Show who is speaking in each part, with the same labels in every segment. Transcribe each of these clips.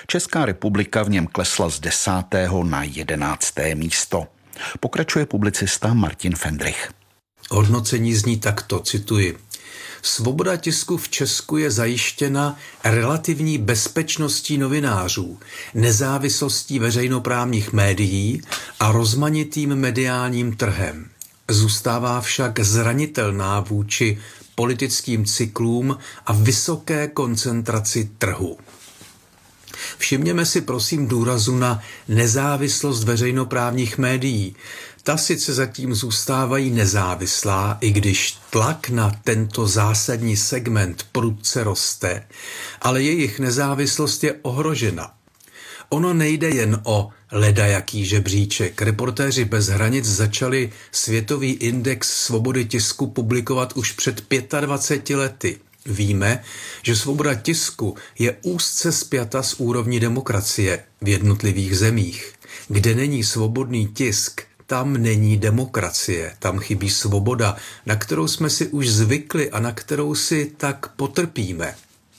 Speaker 1: Česká republika v něm klesla z 10. na 11. místo. Pokračuje publicista Martin Fendrich.
Speaker 2: Hodnocení zní takto, cituji. Svoboda tisku v Česku je zajištěna relativní bezpečností novinářů, nezávislostí veřejnoprávních médií a rozmanitým mediálním trhem. Zůstává však zranitelná vůči politickým cyklům a vysoké koncentraci trhu. Všimněme si prosím důrazu na nezávislost veřejnoprávních médií. Ta sice zatím zůstávají nezávislá, i když tlak na tento zásadní segment prudce roste, ale jejich nezávislost je ohrožena. Ono nejde jen o ledajaký žebříček. Reportéři bez hranic začali Světový index svobody tisku publikovat už před 25 lety. Víme, že svoboda tisku je úzce spjata s úrovní demokracie v jednotlivých zemích. Kde není svobodný tisk, tam není demokracie, tam chybí svoboda, na kterou jsme si už zvykli a na kterou si tak potrpíme.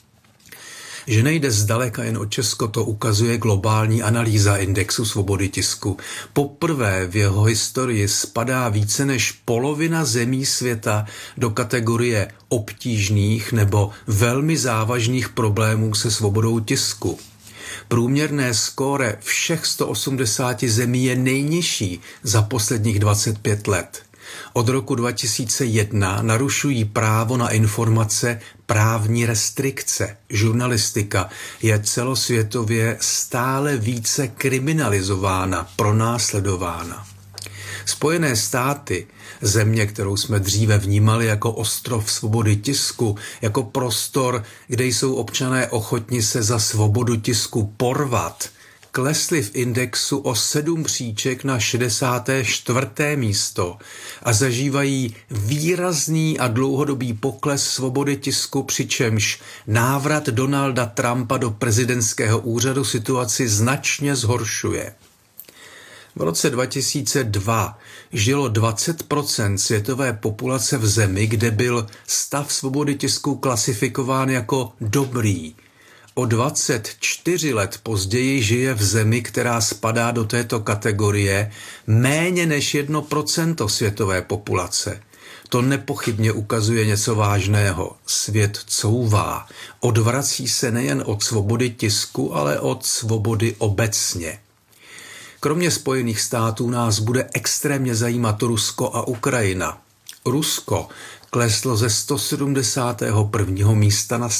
Speaker 2: Že nejde zdaleka jen o Česko, to ukazuje globální analýza indexu svobody tisku. Poprvé v jeho historii spadá více než polovina zemí světa do kategorie obtížných nebo velmi závažných problémů se svobodou tisku. Průměrné skóre všech 180 zemí je nejnižší za posledních 25 let. Od roku 2001 narušují právo na informace právní restrikce. Žurnalistika je celosvětově stále více kriminalizována, pronásledována. Spojené státy, země, kterou jsme dříve vnímali jako ostrov svobody tisku, jako prostor, kde jsou občané ochotni se za svobodu tisku porvat, klesly v indexu o 7 příček na 64. místo a zažívají výrazný a dlouhodobý pokles svobody tisku, přičemž návrat Donalda Trumpa do prezidentského úřadu situaci značně zhoršuje. V roce 2002 žilo 20% světové populace v zemi, kde byl stav svobody tisku klasifikován jako dobrý. O 24 let později žije v zemi, která spadá do této kategorie, méně než 1% světové populace. To nepochybně ukazuje něco vážného. Svět couvá. Odvrací se nejen od svobody tisku, ale od svobody obecně. Kromě Spojených států nás bude extrémně zajímat Rusko a Ukrajina. Rusko kleslo ze 171. místa na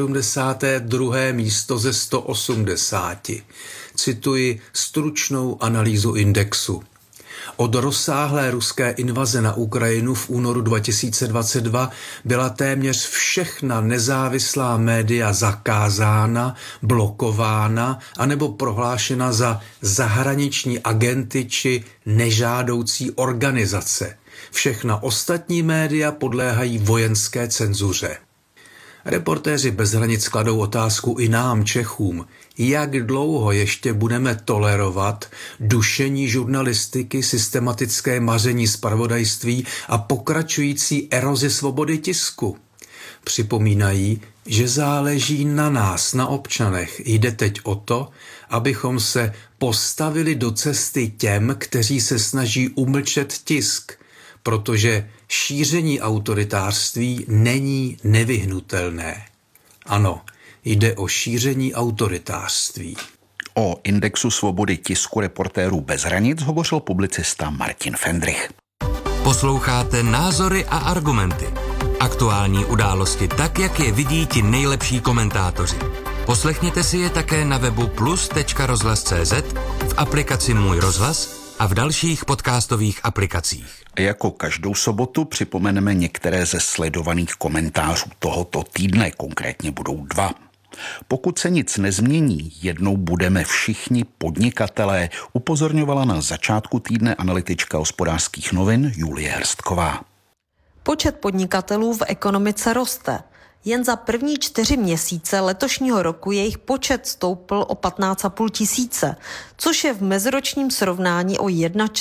Speaker 2: 172. místo ze 180. Cituji stručnou analýzu indexu. Od rozsáhlé ruské invaze na Ukrajinu v únoru 2022 byla téměř všechna nezávislá média zakázána, blokována anebo prohlášena za zahraniční agenty či nežádoucí organizace. Všechna ostatní média podléhají vojenské cenzuře. Reportéři bez hranic kladou otázku i nám, Čechům, jak dlouho ještě budeme tolerovat dušení žurnalistiky, systematické maření zpravodajství a pokračující erozi svobody tisku. Připomínají, že záleží na nás, na občanech. Jde teď o to, abychom se postavili do cesty těm, kteří se snaží umlčet tisk, protože šíření autoritářství není nevyhnutelné. Ano, jde o šíření autoritářství.
Speaker 1: O indexu svobody tisku Reportérů bez hranic hovořil publicista Martin Fendrich.
Speaker 3: Posloucháte Názory a argumenty. Aktuální události tak, jak je vidí ti nejlepší komentátoři. Poslechněte si je také na webu plus.rozhlas.cz, v aplikaci Můj rozhlas a v dalších podcastových aplikacích.
Speaker 1: Jako každou sobotu připomeneme některé ze sledovaných komentářů tohoto týdne, konkrétně budou 2. Pokud se nic nezmění, jednou budeme všichni podnikatelé, upozorňovala na začátku týdne analytička Hospodářských novin Julie Hrstková.
Speaker 4: Počet podnikatelů v ekonomice roste. Jen za první 4 měsíce letošního roku jejich počet stoupl o 15,5 tisíce, což je v meziročním srovnání o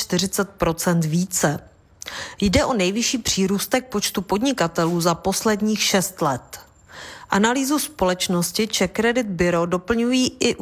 Speaker 4: 41% více. Jde o nejvyšší přírůstek počtu podnikatelů za posledních 6 let. Analýzu společnosti Czech Credit Bureau doplňují i